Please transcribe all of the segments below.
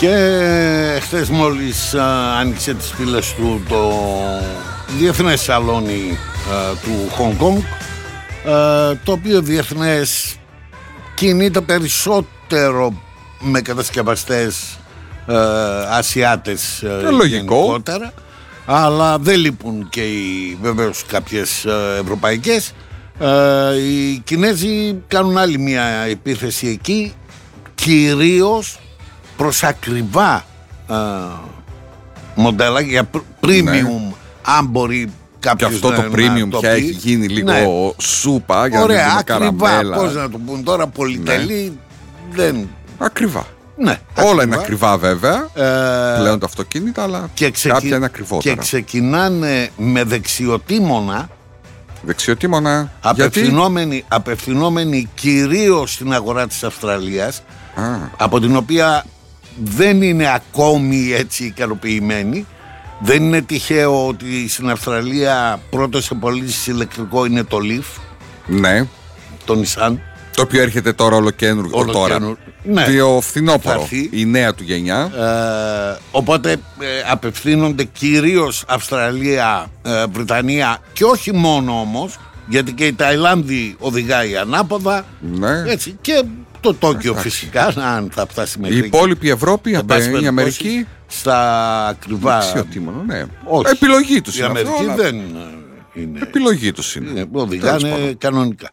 Και χθες μόλις άνοιξε τις πύλες του το διεθνές σαλόνι του Χονγκ Κονγκ, το οποίο διεθνές κινείται περισσότερο με κατασκευαστές Ασιάτες γενικότερα, αλλά δεν λείπουν και βεβαίως κάποιες ευρωπαϊκές. Οι Κινέζοι κάνουν άλλη μια επίθεση εκεί, κυρίως προς ακριβά μοντέλα για premium, αν μπορεί κάποιος. Και αυτό το premium πια έχει γίνει λίγο σούπα, για ωραία, να ακριβά, καραμέλα. πώς να το πούν τώρα, πολυτελή, δεν... Ακριβά. Ναι, όλα είναι ακριβά βέβαια, πλέον τα αυτοκίνητα, αλλά κάποια είναι ακριβότερα. Και ξεκινάνε με δεξιοτήμωνα. Δεξιοτήμωνα, απευθυνόμενοι κυρίως στην αγορά της Αυστραλίας, από την οποία δεν είναι ακόμη έτσι ικανοποιημένοι. Δεν είναι τυχαίο ότι στην Αυστραλία πρώτο σε πωλήσεις ηλεκτρικό είναι το Leaf, ναι, το Nissan, το οποίο έρχεται τώρα ολοκένουργο τώρα. Ναι, το φθινόπωρο, η νέα του γενιά. Οπότε απευθύνονται κυρίως Αυστραλία, Βρετανία, και όχι μόνο όμως, γιατί και η Ταϊλάνδη οδηγάει ανάποδα, ναι. Έτσι, και το Τόκιο φυσικά, αν θα φτάσει μέχρι η υπόλοιπη Ευρώπη, η Αμερική, στα ακριβά. Ναι. Επιλογή τους είναι. Η Αμερική δεν είναι. Επιλογή τους είναι. Οδηγάνε κανονικά.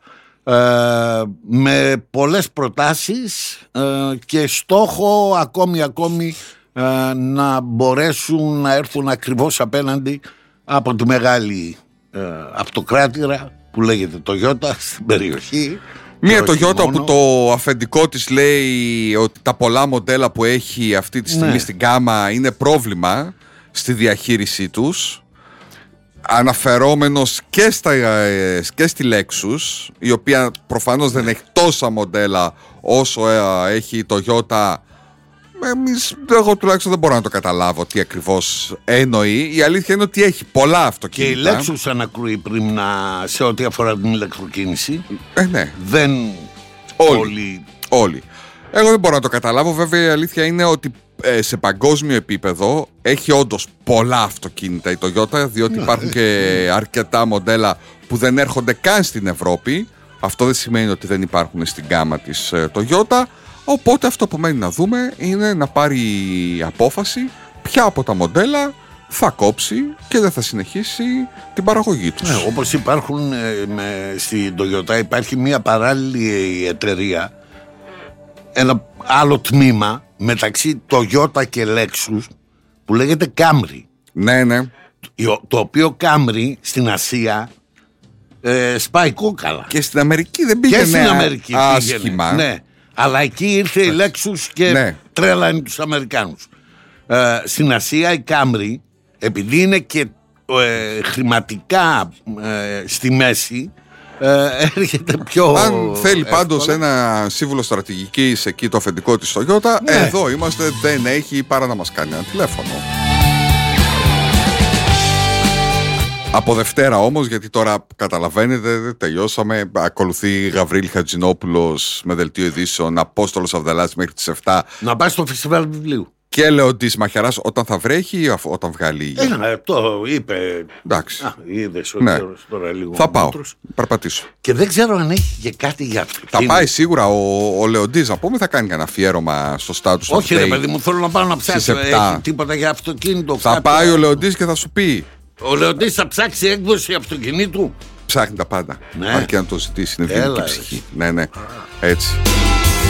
Με πολλές προτάσεις και στόχο ακόμη να μπορέσουν να έρθουν ακριβώς απέναντι από τη μεγάλη αυτοκράτηρα που λέγεται Toyota στην περιοχή. Μία Toyota που το αφεντικό της λέει ότι τα πολλά μοντέλα που έχει αυτή τη στιγμή στην γκάμα είναι πρόβλημα στη διαχείρισή τους, αναφερόμενος και στη Lexus, η οποία προφανώς δεν έχει τόσα μοντέλα όσο έχει η Toyota. Εγώ τουλάχιστον δεν μπορώ να το καταλάβω τι ακριβώς εννοεί. Η αλήθεια είναι ότι έχει πολλά αυτοκίνητα. Και η Lexus ανακρούει πριν σε ό,τι αφορά την ηλεκτροκίνηση. Ναι. Δεν όλοι. Εγώ δεν μπορώ να το καταλάβω. Βέβαια η αλήθεια είναι ότι σε παγκόσμιο επίπεδο έχει όντως πολλά αυτοκίνητα η Toyota, διότι υπάρχουν και αρκετά μοντέλα που δεν έρχονται καν στην Ευρώπη. Αυτό δεν σημαίνει ότι δεν υπάρχουν στην γκάμα της Toyota. Οπότε αυτό που μένει να δούμε είναι να πάρει απόφαση ποια από τα μοντέλα θα κόψει και δεν θα συνεχίσει την παραγωγή τους. Όπως υπάρχουν στην Toyota, υπάρχει μια παράλληλη εταιρεία, ένα άλλο τμήμα μεταξύ Toyota και Lexus που λέγεται Camry. Ναι. Το οποίο Camry στην Ασία σπάει κόκαλα. Και στην Αμερική δεν πήγαινε άσχημα. Ναι. Αλλά εκεί ήρθε η Lexus και τρέλανε τους Αμερικάνους. Στην Ασία η Camry, επειδή είναι και χρηματικά στη μέση, έρχεται πιο... Αν θέλει πάντως ένα σύμβουλο στρατηγικής εκεί το αφεντικό της Toyota, εδώ είμαστε, δεν έχει παρά να μας κάνει ένα τηλέφωνο. Από Δευτέρα όμως, γιατί τώρα καταλαβαίνετε, τελειώσαμε. Ακολουθεί Γαβρίλη Χατζηνόπουλος με δελτίο ειδήσεων, Απόστολος Αυδαλάς μέχρι τις 7. Να πάει στο φεστιβάλ βιβλίου. Και Λεοντής Μαχαιράς όταν θα βρέχει ή όταν βγάλει. Το είπε. Εντάξει. Είδες τώρα λίγο. Θα πάω. Περπατήσω. Και δεν ξέρω αν έχει και κάτι για αυτό. Θα πάει σίγουρα ο Λεοντής, να πούμε, θα κάνει κανένα αφιέρωμα στο status. Όχι, ρε παιδί μου, θέλω να πάω να ψάξω. Έχει τίποτα για αυτοκίνητο. Θα πάει ο Λεοντής και θα σου πει. Ο Λεοντής θα ψάξει έκδοση αυτοκινήτου. Ψάχνει τα πάντα. Αρκεί να το ζητήσει. Είναι δυτική ψυχή. Ναι. Έτσι.